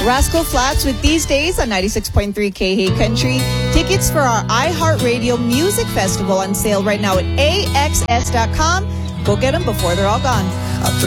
Rascal Flatts with These Days on 96.3 KH Country. Tickets for our iHeartRadio Music Festival on sale right now at AXS.com. Go get them before they're all gone.